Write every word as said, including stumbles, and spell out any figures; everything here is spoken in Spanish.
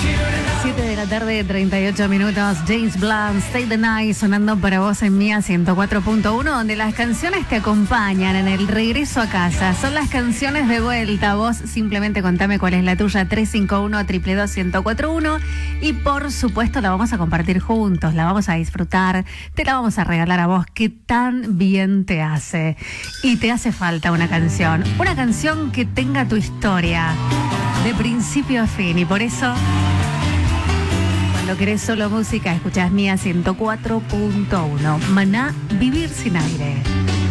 siete de la tarde, treinta y ocho minutos. James Blunt, Stay the Night, sonando para vos en Mía ciento cuatro punto uno, donde las canciones te acompañan en el regreso a casa. Son las canciones de vuelta. Vos simplemente contame cuál es la tuya, tres cinco uno, dos dos dos, uno cero cuatro uno. Y por supuesto la vamos a compartir juntos, la vamos a disfrutar, te la vamos a regalar a vos, que tan bien te hace. Y te hace falta una canción, una canción que tenga tu historia de principio a fin. Y por eso, cuando querés solo música, escuchás Mía ciento cuatro punto uno. Maná, Vivir sin aire.